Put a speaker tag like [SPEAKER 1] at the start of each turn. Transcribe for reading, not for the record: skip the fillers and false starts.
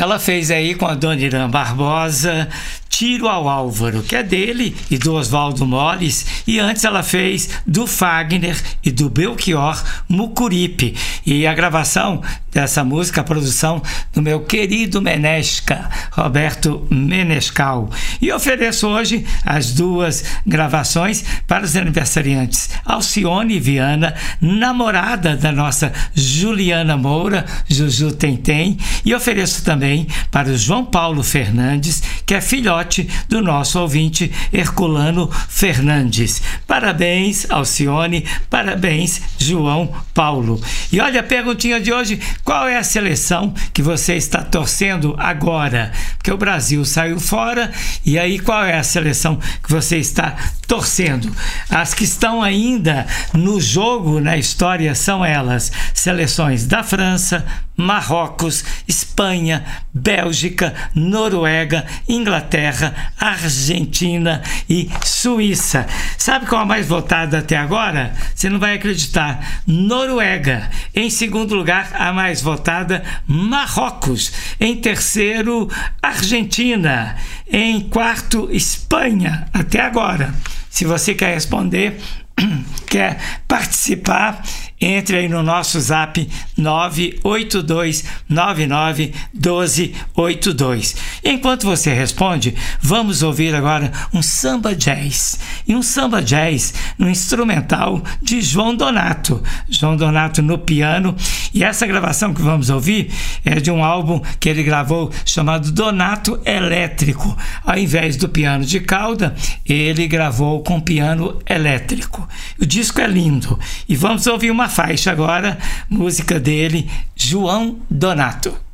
[SPEAKER 1] Ela fez aí com a Dona Irã Barbosa Tiro ao Álvaro, que é dele e do Oswaldo Moles, e antes ela fez do Fagner e do Belchior Mucuripe. E a gravação dessa música, a produção do meu querido Menesca, Roberto Menescal. E ofereço hoje as duas gravações para os aniversariantes Alcione Viana, namorada da nossa Juliana Moura, Juju Tentem, e ofereço também para o João Paulo Fernandes, que é filhote do nosso ouvinte Herculano Fernandes. Parabéns, Alcione, parabéns, João Paulo. E olha a perguntinha de hoje: qual é a seleção que você está torcendo agora? Porque o Brasil saiu fora, e aí qual é a seleção que você está torcendo? As que estão ainda no jogo, na história, são elas: seleções da França, Marrocos, Espanha, Bélgica, Noruega, Inglaterra, Argentina e Suíça. Sabe qual é a mais votada até agora? Você não vai acreditar. Noruega. Em segundo lugar, a mais votada, Marrocos. Em terceiro, Argentina. Em quarto, Espanha. Até agora. Se você quer responder, quer participar, entre aí no nosso zap 982991282. Enquanto você responde, vamos ouvir agora um samba jazz. E um samba jazz no instrumental de João Donato. João Donato no piano. E essa gravação que vamos ouvir é de um álbum que ele gravou chamado Donato Elétrico. Ao invés do piano de cauda, ele gravou com piano elétrico. O disco é lindo. E vamos ouvir uma faixa agora, música dele, João Donato.